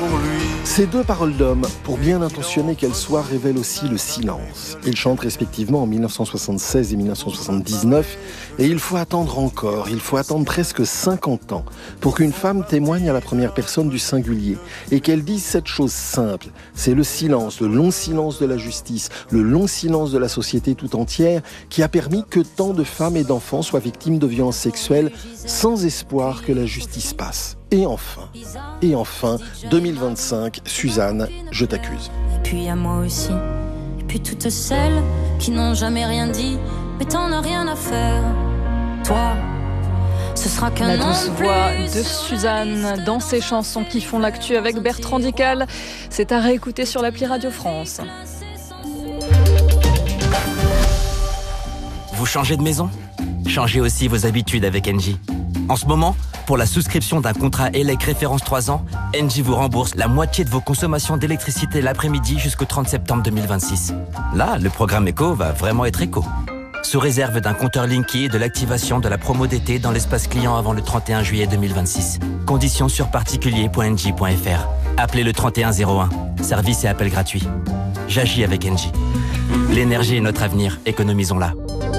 pour lui. Ces deux paroles d'hommes, pour bien intentionnées qu'elles soient, révèlent aussi le silence. Ils chantent respectivement en 1976 et 1979, et il faut attendre encore, il faut attendre presque 50 ans pour qu'une femme témoigne à la première personne du singulier et qu'elle dise cette chose simple. C'est le silence, le long silence de la justice, le long silence de la société tout entière qui a permis que tant de femmes et d'enfants soient victimes de violences sexuelles sans espoir que la justice passe. Et enfin, 2025, Suzanne, je t'accuse. Et puis à moi aussi, et puis toutes celles qui n'ont jamais rien dit, mais t'en as rien à faire. Toi, ce sera qu'un la nom douce de voix plus. de Suzanne dans ses chansons qui font l'actu avec Bertrand Dical. C'est à réécouter sur l'appli Radio France. Vous changez de maison ? Changez aussi vos habitudes avec Engie. En ce moment, pour la souscription d'un contrat ELEC référence 3 ans, Engie vous rembourse la moitié de vos consommations d'électricité l'après-midi jusqu'au 30 septembre 2026. Là, le programme éco va vraiment être éco. Sous réserve d'un compteur Linky et de l'activation de la promo d'été dans l'espace client avant le 31 juillet 2026. Conditions sur particulier.engie.fr. Appelez le 3101. Service et appel gratuit. J'agis avec Engie. L'énergie est notre avenir, économisons-la.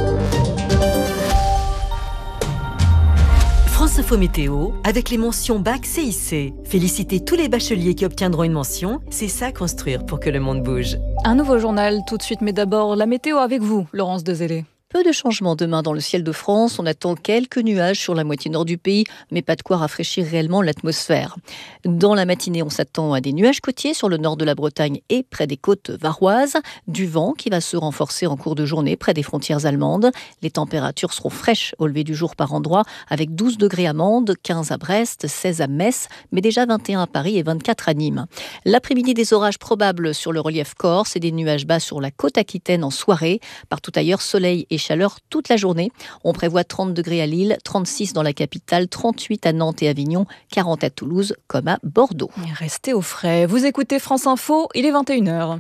France Info Météo, avec les mentions Bac CIC. Félicitez tous les bacheliers qui obtiendront une mention. C'est ça construire pour que le monde bouge. Un nouveau journal tout de suite, mais d'abord la météo avec vous, Laurence Dezellé. Peu de changements demain dans le ciel de France. On attend quelques nuages sur la moitié nord du pays, mais pas de quoi rafraîchir réellement l'atmosphère. Dans la matinée, on s'attend à des nuages côtiers sur le nord de la Bretagne et près des côtes varoises. Du vent qui va se renforcer en cours de journée près des frontières allemandes. Les températures seront fraîches au lever du jour par endroit, avec 12 degrés à Mende, 15 à Brest, 16 à Metz, mais déjà 21 à Paris et 24 à Nîmes. L'après-midi, des orages probables sur le relief corse et des nuages bas sur la côte aquitaine en soirée. Partout ailleurs, soleil et chaleur toute la journée. On prévoit 30 degrés à Lille, 36 dans la capitale, 38 à Nantes et Avignon, 40 à Toulouse comme à Bordeaux. Restez au frais. Vous écoutez France Info, il est 21h.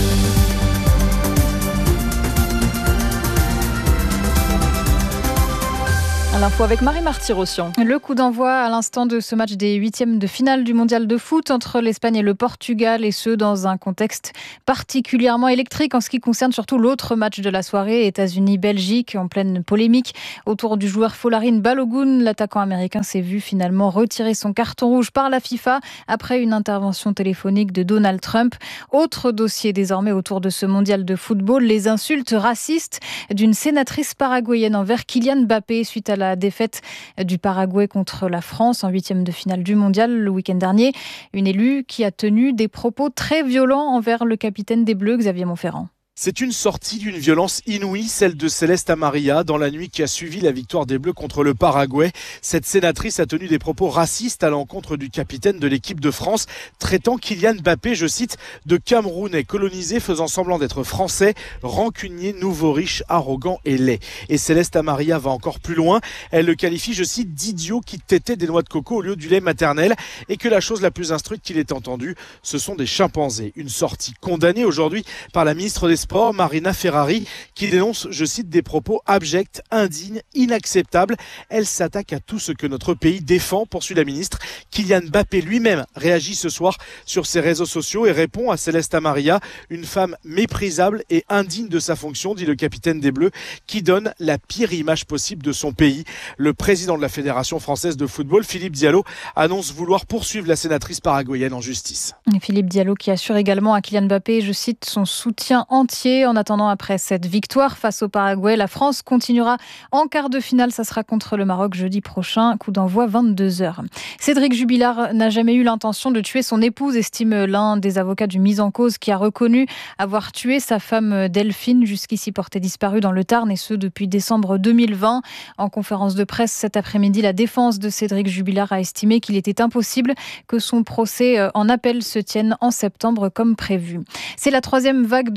L'info avec Marie Marty-Rossian. Le coup d'envoi à l'instant de ce match des huitièmes de finale du mondial de foot entre l'Espagne et le Portugal, et ce dans un contexte particulièrement électrique en ce qui concerne surtout l'autre match de la soirée, États-Unis-Belgique, en pleine polémique autour du joueur Folarin Balogun. L'attaquant américain s'est vu finalement retirer son carton rouge par la FIFA après une intervention téléphonique de Donald Trump. Autre dossier désormais autour de ce mondial de football, les insultes racistes d'une sénatrice paraguayenne envers Kylian Mbappé suite à la défaite du Paraguay contre la France en huitième de finale du mondial le week-end dernier. Une élue qui a tenu des propos très violents envers le capitaine des Bleus, Xavier Monferrand. C'est une sortie d'une violence inouïe, celle de Celeste Amaria, dans la nuit qui a suivi la victoire des Bleus contre le Paraguay. Cette sénatrice a tenu des propos racistes à l'encontre du capitaine de l'équipe de France, traitant Kylian Mbappé, je cite, de Camerounais colonisé, faisant semblant d'être français, rancunier, nouveau riche, arrogant et laid. Et Celeste Amaria va encore plus loin. Elle le qualifie, je cite, d'idiot qui tétait des noix de coco au lieu du lait maternel, et que la chose la plus instruite qu'il ait entendue, ce sont des chimpanzés. Une sortie condamnée aujourd'hui par la ministre des Sports, Marina Ferrari, qui dénonce, je cite, des propos abjects, indignes, inacceptables. Elle s'attaque à tout ce que notre pays défend, poursuit la ministre. Kylian Mbappé lui-même réagit ce soir sur ses réseaux sociaux et répond à Celeste Amaria, une femme méprisable et indigne de sa fonction, dit le capitaine des Bleus, qui donne la pire image possible de son pays. Le président de la Fédération française de football, Philippe Diallo, annonce vouloir poursuivre la sénatrice paraguayenne en justice. Philippe Diallo qui assure également à Kylian Mbappé, je cite, son soutien entier. En attendant, après cette victoire face au Paraguay, la France continuera en quart de finale. Ça sera contre le Maroc jeudi prochain. Coup d'envoi 22h. Cédric Jubilard n'a jamais eu l'intention de tuer son épouse, estime l'un des avocats du mis en cause, qui a reconnu avoir tué sa femme Delphine, jusqu'ici portée disparue dans le Tarn, et ce depuis décembre 2020. En conférence de presse cet après-midi, la défense de Cédric Jubilard a estimé qu'il était impossible que son procès en appel se tienne en septembre comme prévu. C'est la troisième vague de très fortes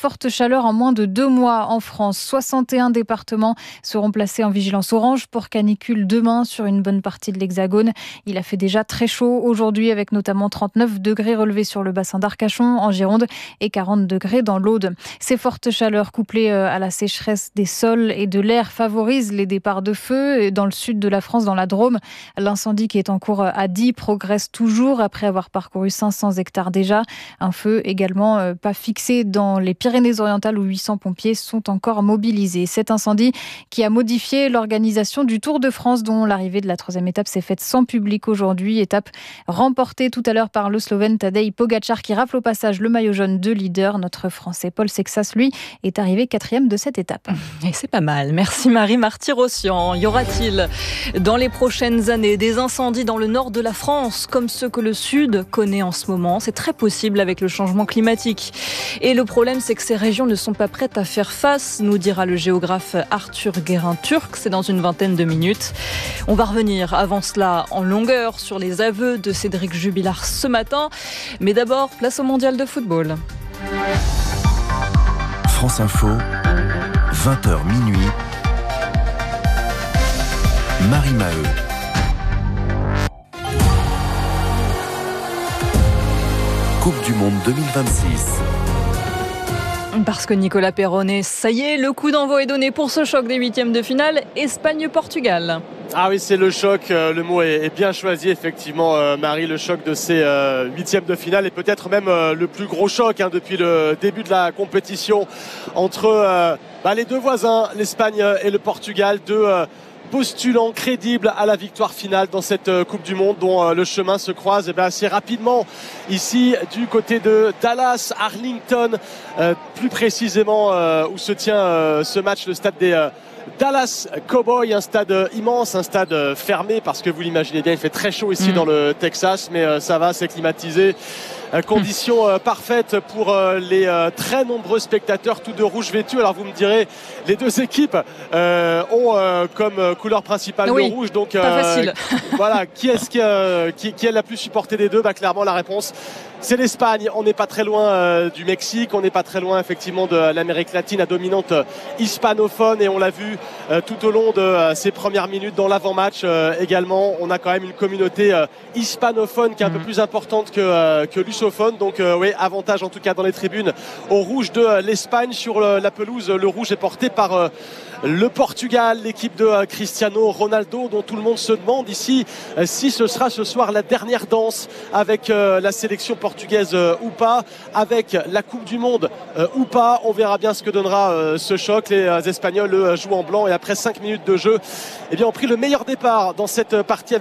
forte chaleur en moins de 2 mois en France. 61 départements seront placés en vigilance orange pour canicule demain sur une bonne partie de l'Hexagone. Il a fait déjà très chaud aujourd'hui avec notamment 39 degrés relevés sur le bassin d'Arcachon en Gironde et 40 degrés dans l'Aude. Ces fortes chaleurs couplées à la sécheresse des sols et de l'air favorisent les départs de feu. Et dans le sud de la France, dans la Drôme, l'incendie qui est en cours à Die progresse toujours après avoir parcouru 500 hectares déjà. Un feu également pas fixé dans les Pyrénées-Orientales où 800 pompiers sont encore mobilisés. Cet incendie qui a modifié l'organisation du Tour de France dont l'arrivée de la 3e étape s'est faite sans public aujourd'hui. Étape remportée tout à l'heure par le Slovène Tadej Pogačar qui rafle au passage le maillot jaune de leader. Notre Français Paul Sexas, lui, est arrivé 4e de cette étape. Et c'est pas mal. Merci Marie Marty-Rossian. Y aura-t-il dans les prochaines années des incendies dans le nord de la France comme ceux que le sud connaît en ce moment? C'est très possible avec le changement climatique. Et le problème, c'est que ces régions ne sont pas prêtes à faire face, nous dira le géographe Arthur Guérin-Turc. C'est dans une vingtaine de minutes. On va revenir avant cela en longueur sur les aveux de Cédric Jubilard ce matin. Mais d'abord, place au mondial de football. France Info, 20h minuit. Marie Maheu. Coupe du Monde 2026. Parce que Nicolas Perronnet, ça y est, le coup d'envoi est donné pour ce choc des 8e de finale Espagne-Portugal. Ah oui, c'est le choc, le mot est bien choisi effectivement Marie, le choc de ces 8e de finale et peut-être même le plus gros choc depuis le début de la compétition entre les deux voisins, l'Espagne et le Portugal, deux postulants crédibles à la victoire finale dans cette Coupe du Monde dont le chemin se croise assez rapidement ici du côté de Dallas, Arlington, plus précisément où se tient ce match, le stade des Dallas Cowboys, un stade immense, un stade fermé parce que vous l'imaginez bien, il fait très chaud ici dans le Texas, mais ça va, c'est climatisé. Conditions parfaites pour les très nombreux spectateurs, tous de rouge vêtus. Alors vous me direz, les deux équipes ont comme couleur principale le rouge, donc pas facile. Voilà, qui est la plus supportée des deux? Clairement la réponse, c'est l'Espagne. On n'est pas très loin du Mexique, on n'est pas très loin effectivement de l'Amérique latine à dominante hispanophone, et on l'a vu tout au long de ces premières minutes dans l'avant-match également. On a quand même une communauté hispanophone qui est un peu plus importante que lusophone. Donc oui, avantage en tout cas dans les tribunes au rouge de l'Espagne. Sur la pelouse, le rouge est porté par le Portugal, l'équipe de Cristiano Ronaldo, dont tout le monde se demande ici si ce sera ce soir la dernière danse avec la sélection portugaise ou pas, avec la Coupe du Monde ou pas. On verra bien ce que donnera ce choc. Les Espagnols jouent en blanc et après 5 minutes de jeu, ont pris le meilleur départ dans cette partie avec